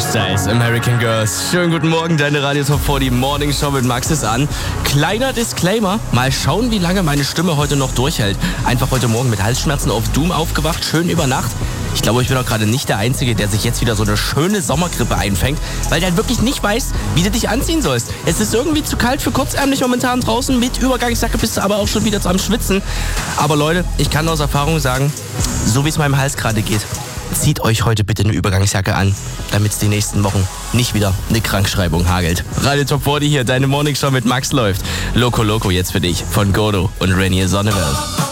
Styles, American Girls. Schönen guten Morgen, deine Radio Top 40 Morning Show mit Max ist an. Kleiner Disclaimer, mal schauen, wie lange meine Stimme heute noch durchhält. Einfach heute Morgen mit Halsschmerzen auf Doom aufgewacht, schön über Nacht. Ich glaube, ich bin auch gerade nicht der Einzige, der sich jetzt wieder so eine schöne Sommergrippe einfängt, weil der wirklich nicht weiß, wie du dich anziehen sollst. Es ist irgendwie zu kalt für kurzärmlich momentan draußen. Mit Übergangsjacke bist du aber auch schon wieder am Schwitzen. Aber Leute, ich kann aus Erfahrung sagen, so wie es meinem Hals gerade geht, zieht euch heute bitte eine Übergangsjacke an, damit es die nächsten Wochen nicht wieder eine Krankschreibung hagelt. Radio Top 40 hier, deine Morningshow mit Max läuft. Loco Loco jetzt für dich von Godo und Rainier Sonneveld.